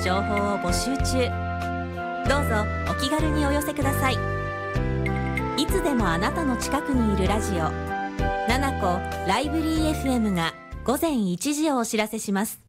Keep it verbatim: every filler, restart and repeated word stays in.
情報を募集中。どうぞお気軽にお寄せください。いつでもあなたの近くにいるラジオ、ナナコライブリー エフエム がごぜんいちじをお知らせします。